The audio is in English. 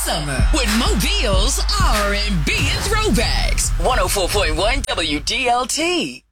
summer with Mobile's R&B and Throwbacks. 104.1 WDLT.